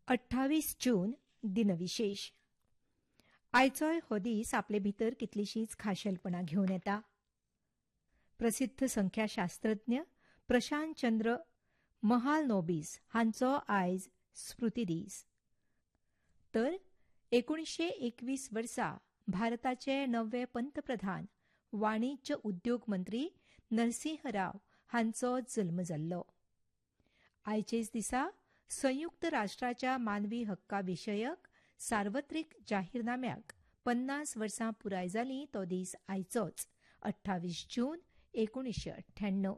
28 जून दिनविशेष. आयचोय हो दीस आपले भितर कितलीशीच खाशेलपणां घेवन येता. प्रसिद्ध संख्याशास्त्रज्ञ प्रशांत चंद्र महालनोबिस हांचो आयज स्मृती दीस. तर 1921 वर्सा भारताचे नवे पंतप्रधान वाणिज्य उद्योग मंत्री नरसिंह राव हांचो जल्म जाल्लो. आयचेच दिसा संयुक्त राष्ट्राच्या मानवी हक्का विशयक सार्वत्रिक जाहीरनाम्याक 50 वर्सां पुराय जाली तो दीस आयचोच 28 जून 1998.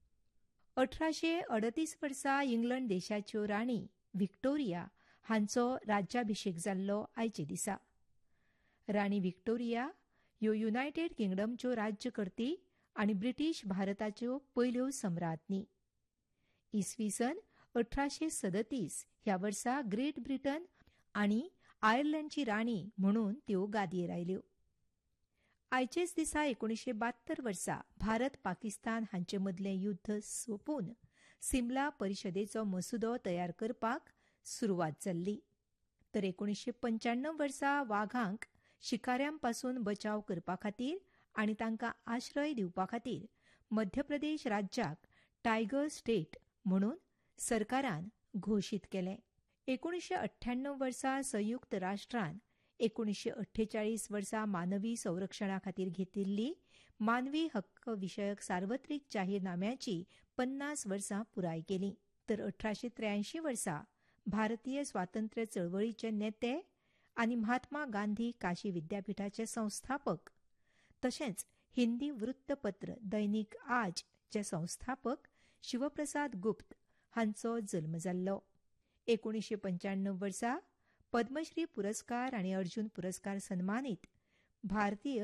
1838 वर्सा इंग्लंड देशाच्यो राणी व्हिक्टोरिया हांचो राज्याभिषेक जाल्लो आयचे दिसा. राणी व्हिक्टोरिया ह्यो युनायटेड किंगडमच्यो राज्यकर्ती आनी ब्रिटीश भारताच्यो पयल्यो सम्राज्ञी. इसवी सन 1837 ह्या वर्सा ग्रेट ब्रिटन आनी आयर्लंडची राणी म्हणून त्यो गादयेर आयल्यो. आयचेच दिसा 1972 वर्सा भारत पाकिस्तान हांचे मदलें युध्द सोंपून सिमला परिशदेचो मसुदो तयार करपाक सुरवात जाल्ली. तर 1995 वर्सा वाघांक शिकाऱ्यांपासून बचाव करपा खातीर आनी तांकां आश्रय दिवपा खातीर मध्य प्रदेश राज्याक टायगर स्टेट म्हणून सरकारान घोशीत केलें. 1998 वर्सा संयुक्त राष्ट्रान 1948 वर्सा मानवी संरक्षणा खातीर घेतिल्ली मानवी हक्क विशयक सार्वत्रिक जाहीरनाम्याची 50 वर्सां पुराय केली. तर 1883 वर्सा भारतीय स्वातंत्र्य चळवळीचे नेते आनी महात्मा गांधी काशी विद्यापीठाचे संस्थापक तशेंच हिंदी वृत्तपत्र दैनिक आजचे संस्थापक शिवप्रसाद गुप्त हांचो जल्म जाल्लो. 1995 वर्सा पद्मश्री पुरस्कार आनी अर्जुन पुरस्कार सन्मानीत भारतीय